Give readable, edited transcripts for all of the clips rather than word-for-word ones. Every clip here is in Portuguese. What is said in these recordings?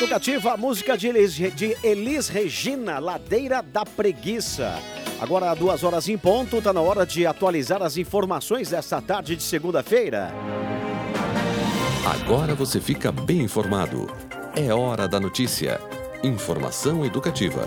Educativa, a música de Elis Regina, Ladeira da Preguiça. Agora, 2 horas em ponto, tá na hora de atualizar as informações desta tarde de segunda-feira. Agora você fica bem informado. É hora da notícia. Informação educativa.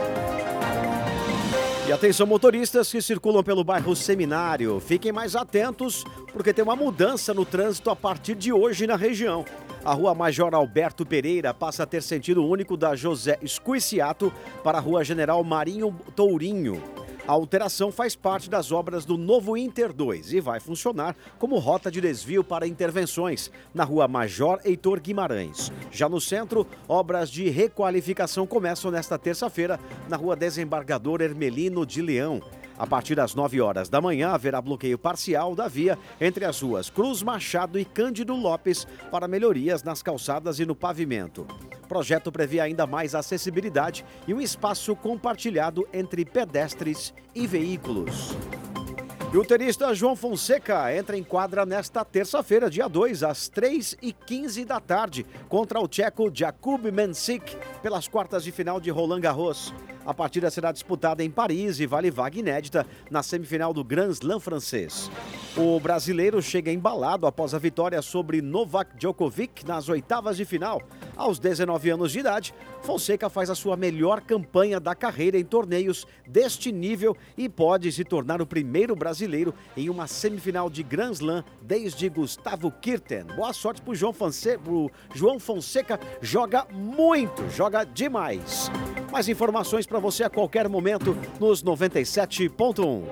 E atenção, motoristas que circulam pelo bairro Seminário. Fiquem mais atentos, porque tem uma mudança no trânsito a partir de hoje na região. A rua Major Alberto Pereira passa a ter sentido único da José Escuiciato para a rua General Marinho Tourinho. A alteração faz parte das obras do novo Inter 2 e vai funcionar como rota de desvio para intervenções na rua Major Heitor Guimarães. Já no centro, obras de requalificação começam nesta terça-feira na rua Desembargador Hermelino de Leão. A partir das 9 horas da manhã, haverá bloqueio parcial da via entre as ruas Cruz Machado e Cândido Lopes para melhorias nas calçadas e no pavimento. O projeto prevê ainda mais acessibilidade e um espaço compartilhado entre pedestres e veículos. E o tenista João Fonseca entra em quadra nesta terça-feira, dia 2, às 3h15 da tarde, contra o tcheco Jakub Mensik, pelas quartas de final de Roland Garros. A partida será disputada em Paris e vale vaga inédita na semifinal do Grand Slam francês. O brasileiro chega embalado após a vitória sobre Novak Djokovic nas oitavas de final. Aos 19 anos de idade, Fonseca faz a sua melhor campanha da carreira em torneios deste nível e pode se tornar o primeiro brasileiro em uma semifinal de Grand Slam desde Gustavo Kirten. Boa sorte para o João Fonseca, joga muito, joga demais. Mais informações para você a qualquer momento nos 97.1.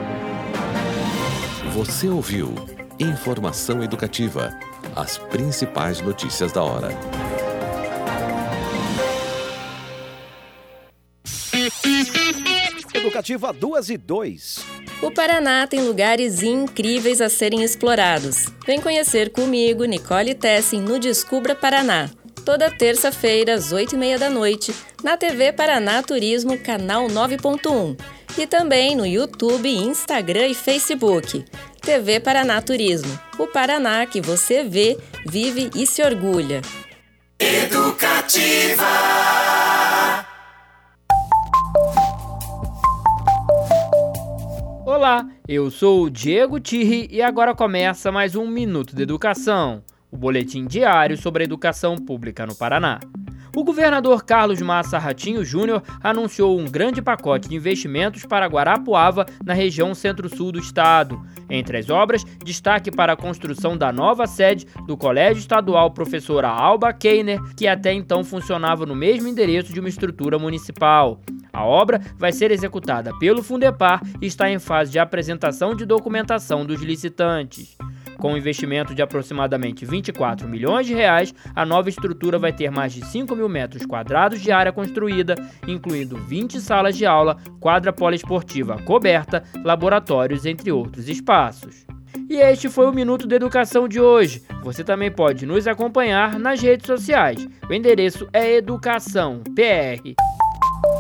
Você ouviu Informação Educativa, as principais notícias da hora. Educativa 2:02. O Paraná tem lugares incríveis a serem explorados. Vem conhecer comigo, Nicole Tessin, no Descubra Paraná. Toda terça-feira, às 8h30 da noite, na TV Paraná Turismo, canal 9.1. E também no YouTube, Instagram e Facebook. TV Paraná Turismo. O Paraná que você vê, vive e se orgulha. Educativa. Olá, eu sou o Diego Tirri e agora começa mais um Minuto de Educação, o boletim diário sobre a educação pública no Paraná. O governador Carlos Massa Ratinho Júnior anunciou um grande pacote de investimentos para Guarapuava, na região centro-sul do estado. Entre as obras, destaque para a construção da nova sede do Colégio Estadual Professora Alba Keiner, que até então funcionava no mesmo endereço de uma estrutura municipal. A obra vai ser executada pelo Fundepar e está em fase de apresentação de documentação dos licitantes. Com um investimento de aproximadamente R$24 milhões, a nova estrutura vai ter mais de 5.000 metros quadrados de área construída, incluindo 20 salas de aula, quadra poliesportiva coberta, laboratórios, entre outros espaços. E este foi o Minuto da Educação de hoje. Você também pode nos acompanhar nas redes sociais. O endereço é Educação PR.